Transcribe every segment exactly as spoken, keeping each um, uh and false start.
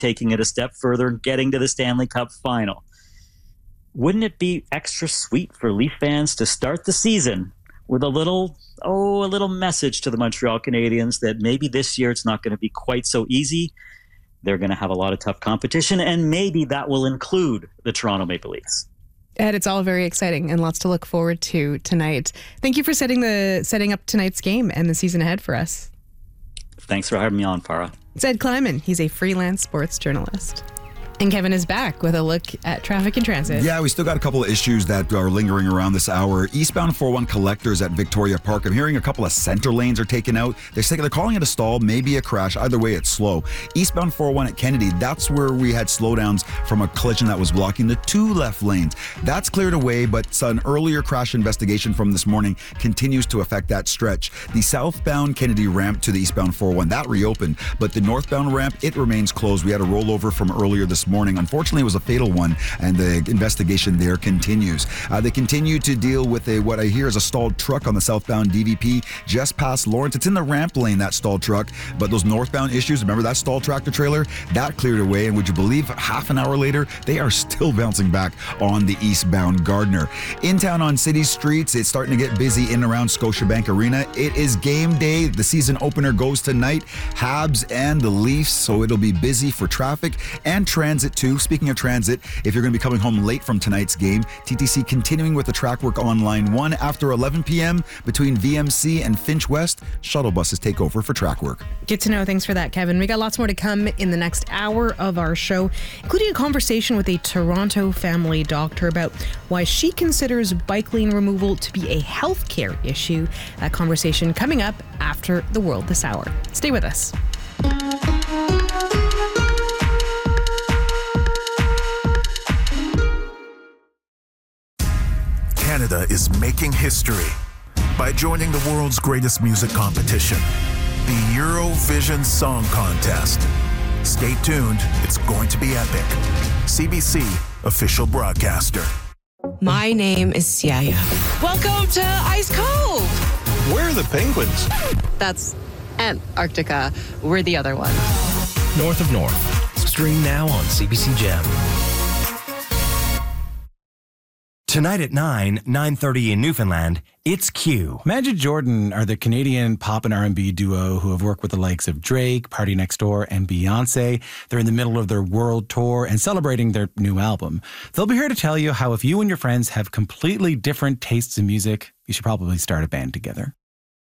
taking it a step further and getting to the Stanley Cup final. Wouldn't it be extra sweet for Leaf fans to start the season with a little, oh, a little message to the Montreal Canadiens that maybe this year it's not going to be quite so easy. They're going to have a lot of tough competition, and maybe that will include the Toronto Maple Leafs. Ed, it's all very exciting and lots to look forward to tonight. Thank you for setting the setting up tonight's game and the season ahead for us. Thanks for having me on, Farah. It's Ed Kleiman. He's a freelance sports journalist. And Kevin is back with a look at traffic and transit. Yeah, we still got a couple of issues that are lingering around this hour. Eastbound four oh one collectors at Victoria Park. I'm hearing a couple of center lanes are taken out. They're saying they're calling it a stall, maybe a crash. Either way, it's slow. Eastbound four oh one at Kennedy, that's where we had slowdowns from a collision that was blocking the two left lanes. That's cleared away, but an earlier crash investigation from this morning continues to affect that stretch. The southbound Kennedy ramp to the eastbound four oh one, that reopened, but the northbound ramp, it remains closed. We had a rollover from earlier this morning. morning. Unfortunately, it was a fatal one, and the investigation there continues. Uh, they continue to deal with a what I hear is a stalled truck on the southbound D V P just past Lawrence. It's in the ramp lane, that stalled truck, but those northbound issues, remember that stalled tractor trailer? That cleared away, and would you believe half an hour later, they are still bouncing back on the eastbound Gardner. In town on city streets, it's starting to get busy in and around Scotiabank Arena. It is game day. The season opener goes tonight. Habs and the Leafs, so it'll be busy for traffic and transit too. Speaking of transit, if you're going to be coming home late from tonight's game, T T C continuing with the track work on line one after eleven p.m. between V M C and Finch West. Shuttle buses take over for track work. Good to know. Thanks for that, Kevin. We got lots more to come in the next hour of our show, including a conversation with a Toronto family doctor about why she considers bike lane removal to be a healthcare issue. That conversation coming up after the World This Hour. Stay with us. Canada is making history by joining the world's greatest music competition, the Eurovision Song Contest. Stay tuned, it's going to be epic. C B C, official broadcaster. My name is Siaya. Welcome to Ice Cove. Where are the penguins? That's Antarctica. We're the other one. North of North. Stream now on C B C Gem. Tonight at nine, nine thirty in Newfoundland, it's Q. Majid Jordan are the Canadian pop and R and B duo who have worked with the likes of Drake, Party Next Door, and Beyonce. They're in the middle of their world tour and celebrating their new album. They'll be here to tell you how if you and your friends have completely different tastes in music, you should probably start a band together.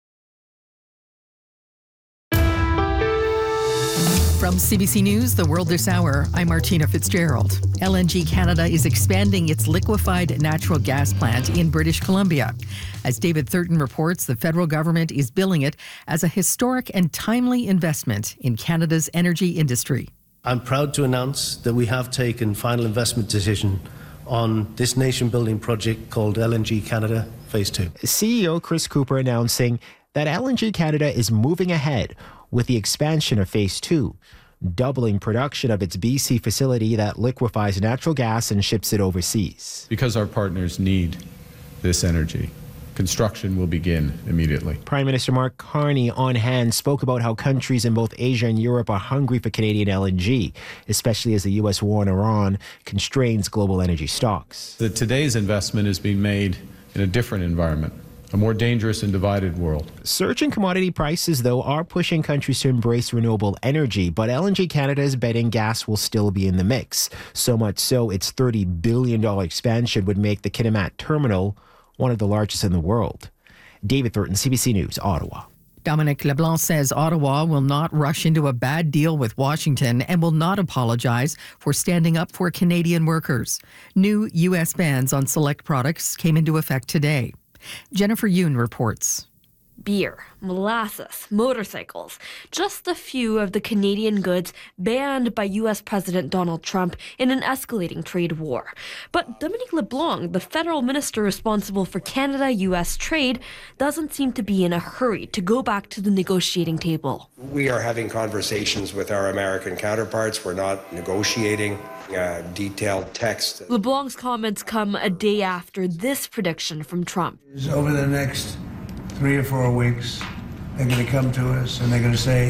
From C B C News, The World This Hour, I'm Martina Fitzgerald. L N G Canada is expanding its liquefied natural gas plant in British Columbia. As David Thurton reports, the federal government is billing it as a historic and timely investment in Canada's energy industry. I'm proud to announce that we have taken final investment decision on this nation-building project called L N G Canada Phase two. C E O Chris Cooper announcing that L N G Canada is moving ahead with the expansion of Phase two, doubling production of its B C facility that liquefies natural gas and ships it overseas. Because our partners need this energy, construction will begin immediately. Prime Minister Mark Carney on hand spoke about how countries in both Asia and Europe are hungry for Canadian L N G, especially as the U S war in Iran constrains global energy stocks. That today's investment is being made in a different environment, a more dangerous and divided world. Surging commodity prices, though, are pushing countries to embrace renewable energy, but L N G Canada is betting gas will still be in the mix. So much so, its thirty billion dollars expansion would make the Kitimat terminal one of the largest in the world. David Thurton, C B C News, Ottawa. Dominic LeBlanc says Ottawa will not rush into a bad deal with Washington and will not apologize for standing up for Canadian workers. New U S bans on select products came into effect today. Jennifer Yoon reports. Beer, molasses, motorcycles, just a few of the Canadian goods banned by U S President Donald Trump in an escalating trade war. But Dominic LeBlanc, the federal minister responsible for Canada-U S trade, doesn't seem to be in a hurry to go back to the negotiating table. We are having conversations with our American counterparts. We're not negotiating uh, detailed text. LeBlanc's comments come a day after this prediction from Trump. Over the next three or four weeks, they're going to come to us and they're going to say,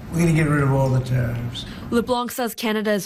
We're going to get rid of all the tariffs. LeBlanc says Canada is